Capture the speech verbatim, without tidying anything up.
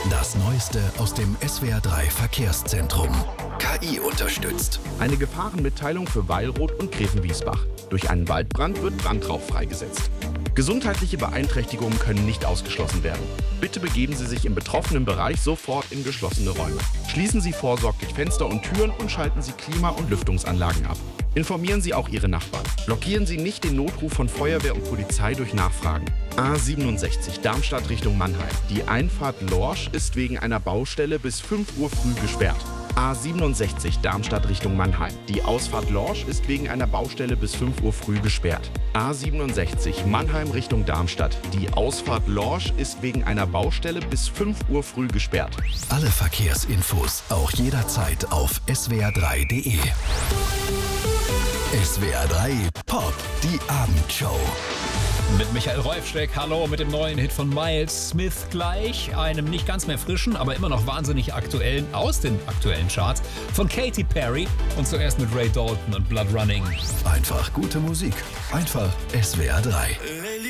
Das Neueste aus dem S W R drei Verkehrszentrum. K I unterstützt. Eine Gefahrenmitteilung für Weilroth und Gräfenwiesbach. Durch einen Waldbrand wird Brandrauch freigesetzt. Gesundheitliche Beeinträchtigungen können nicht ausgeschlossen werden. Bitte begeben Sie sich im betroffenen Bereich sofort in geschlossene Räume. Schließen Sie vorsorglich Fenster und Türen und schalten Sie Klima- und Lüftungsanlagen ab. Informieren Sie auch Ihre Nachbarn. Blockieren Sie nicht den Notruf von Feuerwehr und Polizei durch Nachfragen. A siebenundsechzig Darmstadt Richtung Mannheim. Die Einfahrt Lorsch ist wegen einer Baustelle bis fünf Uhr früh gesperrt. A siebenundsechzig Darmstadt Richtung Mannheim. Die Ausfahrt Lorsch ist wegen einer Baustelle bis fünf Uhr früh gesperrt. A siebenundsechzig Mannheim Richtung Darmstadt. Die Ausfahrt Lorsch ist wegen einer Baustelle bis fünf Uhr früh gesperrt. Alle Verkehrsinfos auch jederzeit auf S W R drei punkt de. S W R drei Pop, die Abendshow. Mit Michael Rolfsteck, hallo, mit dem neuen Hit von Miles Smith gleich, einem nicht ganz mehr frischen, aber immer noch wahnsinnig aktuellen, aus den aktuellen Charts, von Katy Perry und zuerst mit Ray Dalton und Blood Running. Einfach gute Musik, einfach S W R drei.